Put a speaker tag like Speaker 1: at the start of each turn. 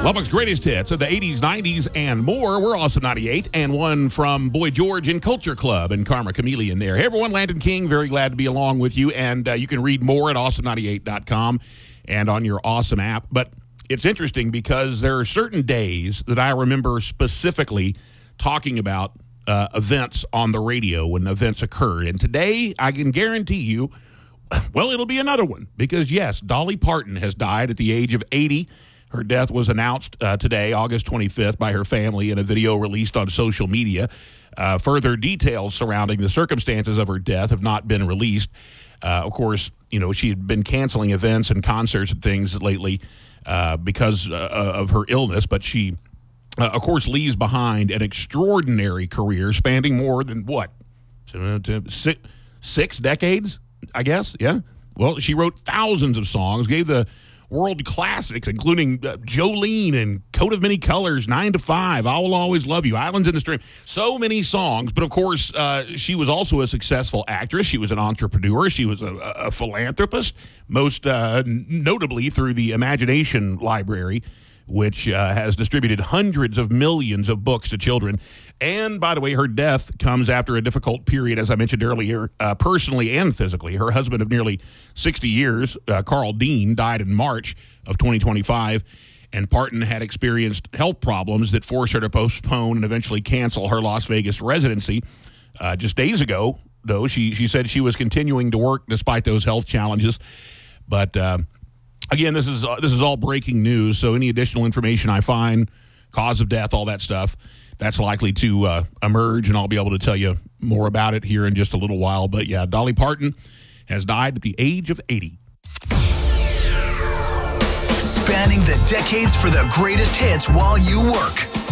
Speaker 1: Lubbock's greatest hits of the 80s, 90s, and more. We're Awesome 98, and one from Boy George and Culture Club and Karma Chameleon there. Hey, everyone, Landon King, very glad to be along with you, and you can read more at awesome98.com and on your Awesome app. But it's interesting because there are certain days that I remember specifically talking about events on the radio when events occurred. And today, I can guarantee you, well, it'll be another one because, yes, Dolly Parton has died at the age of 80. Her death was announced today, August 25th, by her family in a video released on social media. Further details surrounding the circumstances of her death have not been released. Of course, you know, she had been canceling events and concerts and things lately because of her illness, but she, of course, leaves behind an extraordinary career spanning more than, what, six decades, I guess? Yeah? Well, she wrote thousands of songs, gave the world classics, including Jolene and Coat of Many Colors, 9 to 5, I Will Always Love You, Islands in the Stream. So many songs. But, of course, she was also a successful actress. She was an entrepreneur. She was a philanthropist, most notably through the Imagination Library, which has distributed hundreds of millions of books to children. And, by the way, her death comes after a difficult period, as I mentioned earlier, personally and physically. Her husband of nearly 60 years, Carl Dean, died in March of 2025, and Parton had experienced health problems that forced her to postpone and eventually cancel her Las Vegas residency. Just days ago, though, she said she was continuing to work despite those health challenges. But again, this is all breaking news, so any additional information I find, cause of death, all that stuff, that's likely to emerge, and I'll be able to tell you more about it here in just a little while. But yeah, Dolly Parton has died at the age of 80.
Speaker 2: Spanning the decades for the greatest hits while you work.